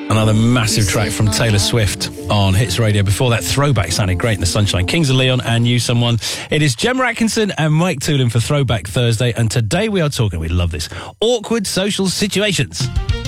Another massive track from Taylor Swift on Hits Radio. Before that, Throwback sounded great in the sunshine. Kings of Leon and You Someone. It is Gemma Atkinson and Mike Toolin for Throwback Thursday. And today we are talking, we love this, awkward social situations.